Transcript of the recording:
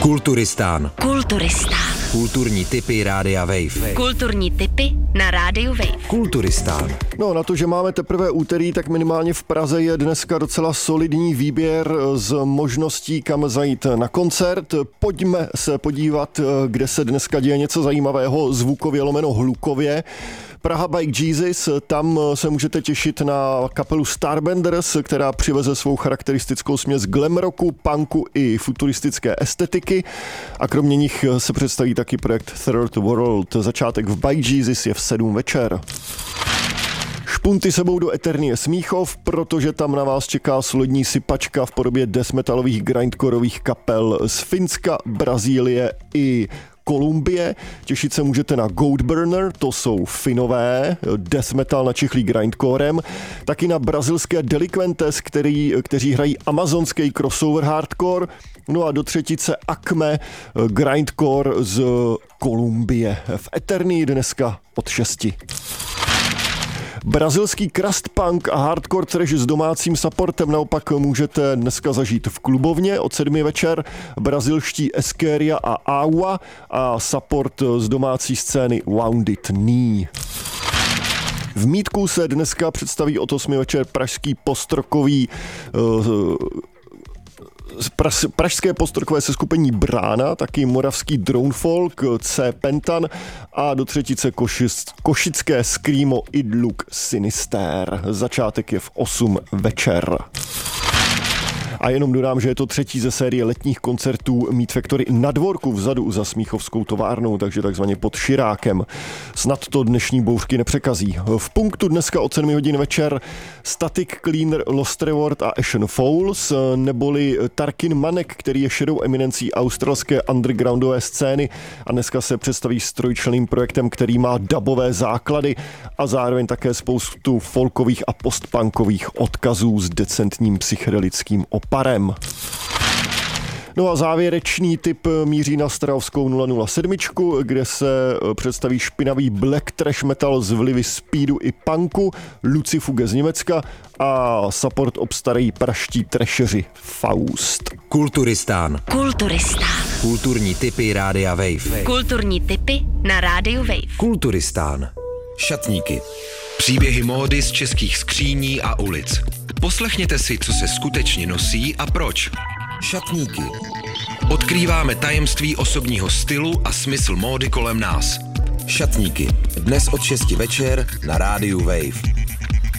Kulturistán. Kulturní tipy Rádia Wave. Kulturní tipy na Rádiu Wave. Kulturistán. No, na to, že máme teprve úterý, tak minimálně v Praze je dneska docela solidní výběr z možností, kam zajít na koncert. Pojďme se podívat, kde se dneska děje něco zajímavého zvukově lomeno hlukově. Praha Bike Jesus, tam se můžete těšit na kapelu Starbenders, která přiveze svou charakteristickou směs glam rocku, punku i futuristické estetiky. A kromě nich se představí taky projekt Third World. Začátek v Bike Jesus je v 7 večer. Špunty sebou do Eternie Smíchov, protože tam na vás čeká solidní sypačka v podobě death metalových grindcoreových kapel z Finska, Brazílie i Kolumbie. Těšit se můžete na Goatburner, to jsou Finové, death metal načichlý grindcorem, taky na brazilské Delinquentes, kteří hrají amazonský crossover hardcore, no a do třetice Acme, grindcore z Kolumbie. V Eternii dneska od 6. Brazilský crust punk a hardcore trash s domácím supportem naopak můžete dneska zažít v klubovně od 7 večer. Brazilští Eskeria a Aua a support z domácí scény Wounded Knee. V Mítku se dneska představí od 8 večer pražský postrokový pražské postrokové seskupení Brána, taky moravský Dronefolk, C. Pentan a do třetice košické Screamo Idluk Sinister. Začátek je v 8 večer. A jenom dodám, že je to třetí ze série letních koncertů Meat Factory na dvorku vzadu za Smíchovskou továrnou, takže takzvaně pod Širákem. Snad to dnešní bouřky nepřekazí. V punktu dneska od 7 hodin večer Static Cleaner, Lost Reward a Ashen Fowls, neboli Tarkin Manek, který je šedou eminencí australské undergroundové scény a dneska se představí s trojčlenným projektem, který má dubové základy a zároveň také spoustu folkových a postpunkových odkazů s decentním psychedelickým oparem. No a závěrečný tip míří na strahovskou 007, kde se představí špinavý black trash metal z vlivy speedu i punku, Lucifuge z Německa a support obstarají praští trasheři Faust. Kulturistán. Kulturní tipy Rádia Wave. Kulturní tipy na Rádiu Wave. Kulturistán. Šatníky. Příběhy módy z českých skříní a ulic. Poslechněte si, co se skutečně nosí a proč. Šatníky. Odkrýváme tajemství osobního stylu a smysl módy kolem nás. Šatníky. Dnes od 6 večer na Rádiu Wave.